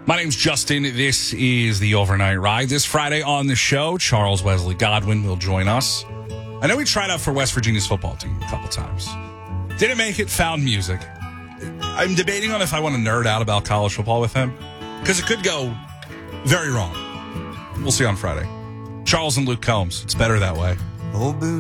My name's Justin. This is the Overnight Ride. This Friday on the show, Charles Wesley Godwin will join us. I know we tried out for West Virginia's football team a couple times. Didn't make it, found music. I'm debating on if I want to nerd out about college football with him, because it could go very wrong. We'll see on Friday. Charles and Luke Combs. It's better that way. Old